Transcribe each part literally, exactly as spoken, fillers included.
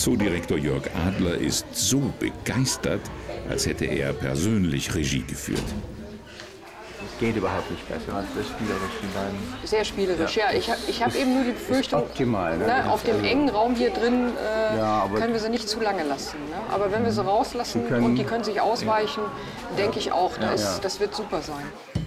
Zoodirektor Jörg Adler ist so begeistert, als hätte er persönlich Regie geführt. Es geht überhaupt nicht besser als das spielerische Bein. Sehr spielerisch, ja. ja. Ich habe ich hab eben nur die Befürchtung, optimal, ne? ne, auf dem engen Raum hier drin äh, ja, können wir sie nicht zu lange lassen. Ne? Aber wenn wir sie rauslassen können, und die können sich ausweichen, ja. denke ich auch, ja, das, ja. das wird super sein.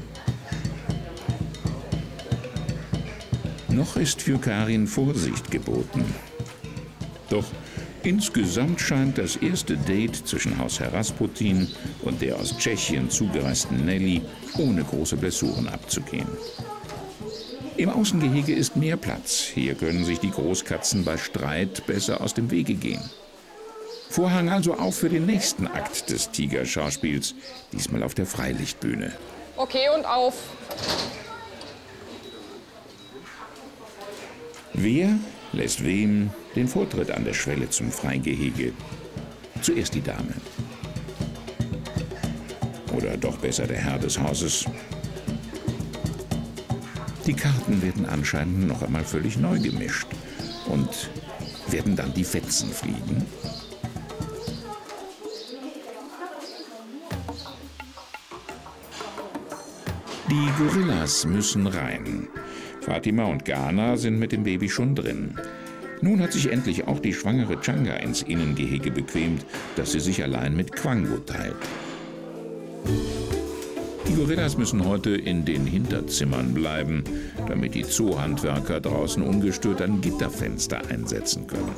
Noch ist für Karin Vorsicht geboten. Doch insgesamt scheint das erste Date zwischen Hausherr Rasputin und der aus Tschechien zugereisten Nelly ohne große Blessuren abzugehen. Im Außengehege ist mehr Platz. Hier können sich die Großkatzen bei Streit besser aus dem Wege gehen. Vorhang also auf für den nächsten Akt des Tigerschauspiels, diesmal auf der Freilichtbühne. Okay, und auf. Wer lässt wem den Vortritt an der Schwelle zum Freigehege? Zuerst die Dame. Oder doch besser der Herr des Hauses. Die Karten werden anscheinend noch einmal völlig neu gemischt. Und werden dann die Fetzen fliegen? Die Gorillas müssen rein. Fatima und Ghana sind mit dem Baby schon drin. Nun hat sich endlich auch die schwangere Changa ins Innengehege bequemt, das sie sich allein mit Quango teilt. Die Gorillas müssen heute in den Hinterzimmern bleiben, damit die Zoohandwerker draußen ungestört ein Gitterfenster einsetzen können.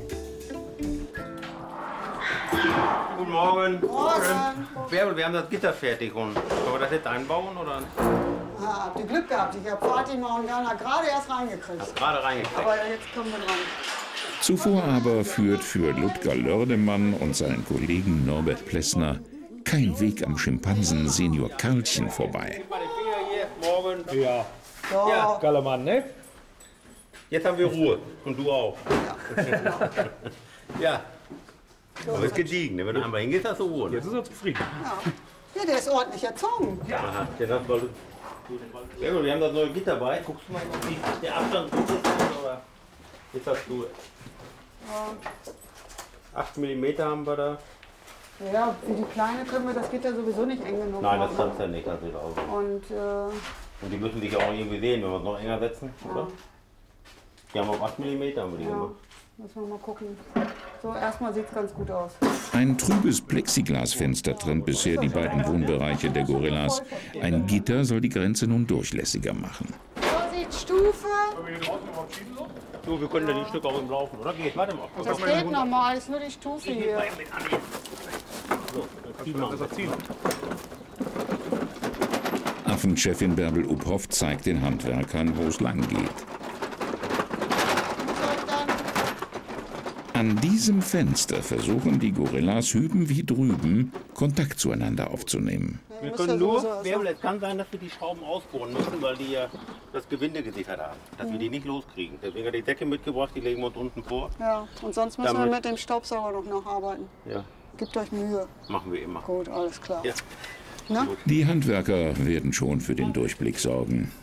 Guten Morgen. Morgen. Bärbel, wir haben das Gitter fertig und können wir das jetzt einbauen oder? Ja, habt ihr Glück gehabt. Ich habe Fatima und Ghana gerade erst reingekriegt. Hast gerade reingekriegt. Aber jetzt kommen wir dran. Zuvor aber führt für Ludger Lördemann und seinen Kollegen Norbert Plessner kein Weg am Schimpansen Senior Karlchen vorbei. Morgen. Ja. So. Ja. Geiler Mann, ne? Jetzt haben wir Ruhe. Und du auch. Ja. Ja. Aber es ist gediegen. Wenn du einmal hingehst, hast du Ruhe. Ne? Jetzt ist er zufrieden. Ja. Ja, der ist ordentlich erzogen. Aha. Jetzt hast du Sehr gut, wir haben das neue Gitter bei. Guckst du mal, wie der Abstand gut ist? Oder? Jetzt hast du acht Millimeter haben wir da. Ja, für die Kleine können wir das Gitter sowieso nicht eng genug Nein, machen. das kannst du ja nicht, das sieht aus. Und, äh, Und die müssen dich ja auch irgendwie sehen, wenn wir es noch enger setzen, ja. oder? Die haben auf acht Millimeter haben wir die Ja, gemacht. müssen wir mal gucken. So, erstmal sieht es ganz gut aus. Ein trübes Plexiglasfenster trennt bisher die beiden Wohnbereiche der Gorillas. Ein Gitter soll die Grenze nun durchlässiger machen. Vorsicht, Stufe! Du, wir können ja die Stücke auch im Laufen, oder? Geh, warte mal. Das geht normal, ist nur die Stufe hier. So, zieh mal. Affenchefin Bärbel Uphoff zeigt den Handwerkern, wo es lang geht. An diesem Fenster versuchen die Gorillas hüben wie drüben Kontakt zueinander aufzunehmen. Wir können nur, es kann sein, dass wir die Schrauben ausbohren müssen, weil die ja das Gewinde gesichert haben, dass wir die nicht loskriegen. Deswegen hat die Decke mitgebracht, die legen wir uns unten vor. Ja, und sonst müssen Damit- wir mit dem Staubsauger noch nacharbeiten. Ja, Gebt euch Mühe. machen wir immer. Gut, alles klar. Ja. Na? Die Handwerker werden schon für den Durchblick sorgen.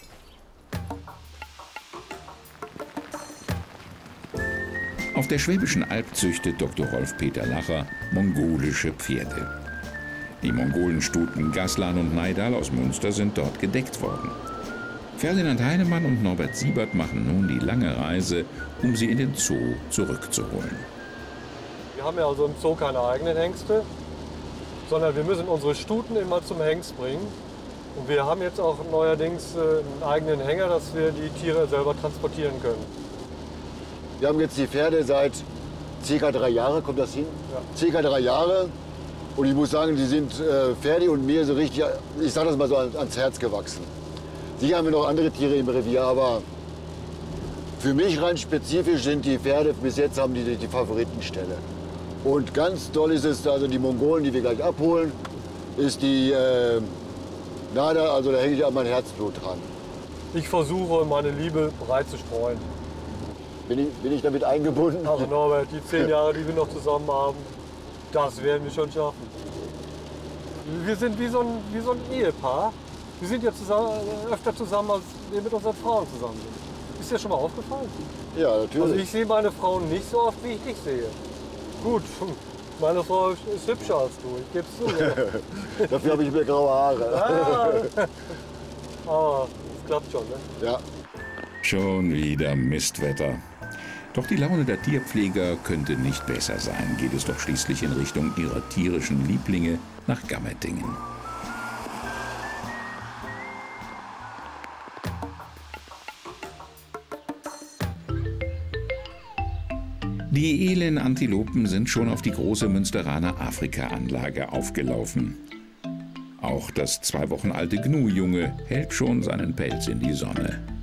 Auf der Schwäbischen Alb züchtet Doktor Rolf-Peter Lacher mongolische Pferde. Die Mongolenstuten Gaslan und Neidal aus Münster sind dort gedeckt worden. Ferdinand Heinemann und Norbert Siebert machen nun die lange Reise, um sie in den Zoo zurückzuholen. Wir haben ja also im Zoo keine eigenen Hengste, sondern wir müssen unsere Stuten immer zum Hengst bringen. Und wir haben jetzt auch neuerdings äh, einen eigenen Hänger, dass wir die Tiere selber transportieren können. Wir haben jetzt die Pferde seit circa drei Jahren, kommt das hin? Ja. Circa drei Jahre. Und ich muss sagen, die sind äh, Ferdi und mir so richtig, ich sage das mal so, ans Herz gewachsen. Sicher haben wir noch andere Tiere im Revier, aber für mich rein spezifisch sind die Pferde bis jetzt haben die die Favoritenstelle. Und ganz toll ist es, also die Mongolen, die wir gleich abholen, ist die äh, Nada, also da hänge ich an mein Herzblut dran. Ich versuche, meine Liebe breit zu streuen. Bin ich, bin ich damit eingebunden? Also Norbert, die zehn Jahre, die wir noch zusammen haben, das werden wir schon schaffen. Wir sind wie so ein, wie so ein Ehepaar. Wir sind ja zusammen, öfter zusammen, als wir mit unseren Frauen zusammen sind. Ist dir schon mal aufgefallen? Ja, Also natürlich. ich sehe meine Frau nicht so oft, wie ich dich sehe. Gut, meine Frau ist hübscher als du, ich gebe es zu. Dafür habe ich mehr graue Haare. Aber es klappt schon, ne? Ja. Schon wieder Mistwetter. Doch die Laune der Tierpfleger könnte nicht besser sein, geht es doch schließlich in Richtung ihrer tierischen Lieblinge nach Gammertingen. Die edlen Antilopen sind schon auf die große Münsteraner Afrika-Anlage aufgelaufen. Auch das zwei Wochen alte Gnu-Junge hält schon seinen Pelz in die Sonne.